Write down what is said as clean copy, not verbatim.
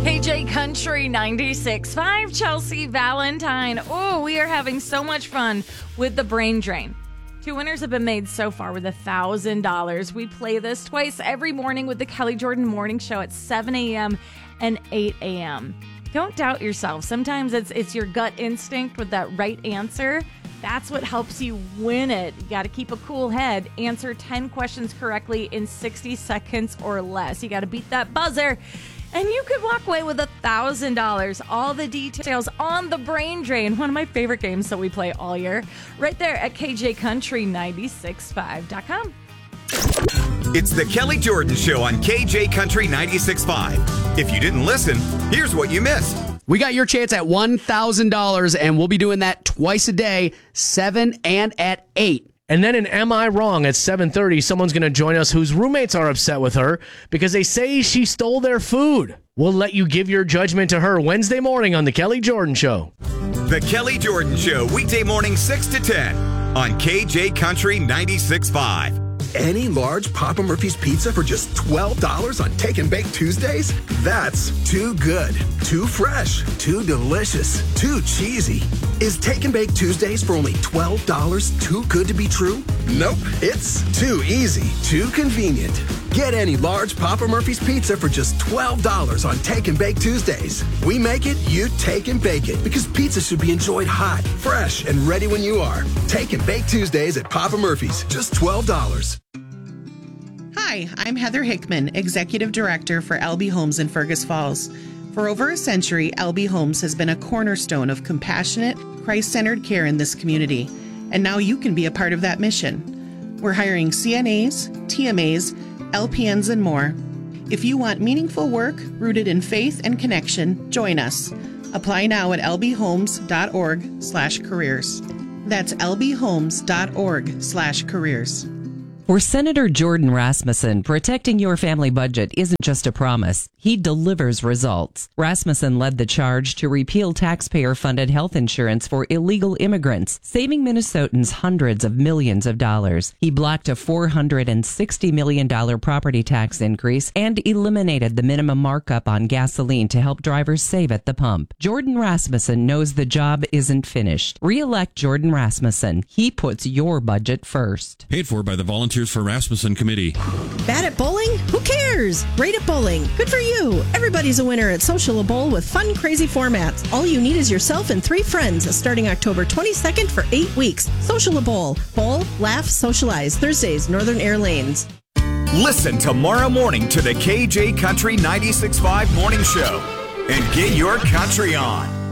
KJ Country 96.5, Chelsea Valentine. Oh, we are having so much fun with the brain drain. 2 winners have been made so far with $1,000. We play this twice every morning with the Kelly Jordan Morning Show at 7 a.m. and 8 a.m. Don't doubt yourself. Sometimes it's your gut instinct with that right answer. That's what helps you win it. You got to keep a cool head. Answer 10 questions correctly in 60 seconds or less. You got to beat that buzzer. And you could walk away with $1,000. All the details on the brain drain. One of my favorite games that we play all year. Right there at KJCountry965.com. It's the Kelly Jordan Show on KJ Country 96.5. If you didn't listen, here's what you missed. We got your chance at $1,000, and we'll be doing that twice a day, 7 and at 8. And then in Am I Wrong at 7:30, someone's going to join us whose roommates are upset with her because they say she stole their food. We'll let you give your judgment to her Wednesday morning on The Kelly Jordan Show. The Kelly Jordan Show, weekday morning 6 to 10 on KJ Country 96.5. Any large Papa Murphy's pizza for just $12 on Take and Bake Tuesdays? That's too good, too fresh, too delicious, too cheesy. Is Take and Bake Tuesdays for only $12 too good to be true? Nope, it's too easy, too convenient. Get any large Papa Murphy's pizza for just $12 on Take and Bake Tuesdays. We make it, you take and bake it, because pizza should be enjoyed hot, fresh, and ready when you are. Take and Bake Tuesdays at Papa Murphy's, just $12. Hi, I'm Heather Hickman, Executive Director for LB Homes in Fergus Falls. For over a century, LB Homes has been a cornerstone of compassionate, Christ-centered care in this community, and now you can be a part of that mission. We're hiring CNAs, TMAs, LPNs, and more. If you want meaningful work rooted in faith and connection, join us. Apply now at lbhomes.org/careers. That's lbhomes.org/careers. For Senator Jordan Rasmussen, protecting your family budget isn't just a promise. He delivers results. Rasmussen led the charge to repeal taxpayer-funded health insurance for illegal immigrants, saving Minnesotans hundreds of millions of dollars. He blocked a $460 million property tax increase and eliminated the minimum markup on gasoline to help drivers save at the pump. Jordan Rasmussen knows the job isn't finished. Re-elect Jordan Rasmussen. He puts your budget first. Paid for by the Volunteers for Rasmussen Committee. Bad at bowling? Who cares? Great at bowling. Good for you. Everybody's a winner at Social Bowl with fun, crazy formats. All you need is yourself and 3 friends starting October 22nd for 8 weeks. Social Bowl. Bowl, laugh, socialize. Thursdays, Northern Air Lanes. Listen tomorrow morning to the KJ Country 96.5 Morning Show and get your country on.